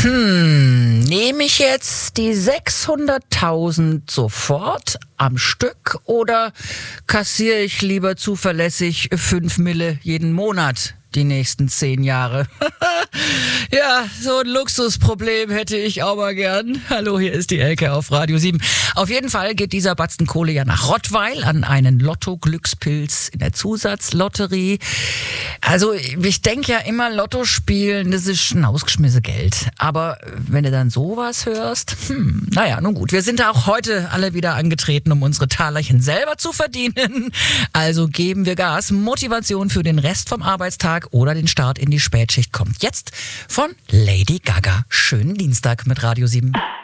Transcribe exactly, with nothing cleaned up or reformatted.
Hm, nehme ich jetzt die sechshunderttausend sofort am Stück oder kassiere ich lieber zuverlässig fünf Mille jeden Monat die nächsten zehn Jahre? Ja, so ein Luxusproblem hätte ich auch mal gern. Hallo, hier ist die Elke auf Radio sieben. Auf jeden Fall geht dieser Batzen Kohle ja nach Rottweil an einen Lotto-Glückspilz in der Zusatzlotterie. Also ich denke ja immer, Lotto spielen, das ist ein ausgeschmissene Geld. Aber wenn du dann sowas hörst, hm, naja, nun gut. Wir sind da auch heute alle wieder angetreten, um unsere Talerchen selber zu verdienen. Also geben wir Gas. Motivation für den Rest vom Arbeitstag oder den Start in die Spätschicht kommt jetzt von Lady Gaga. Schönen Dienstag mit Radio sieben.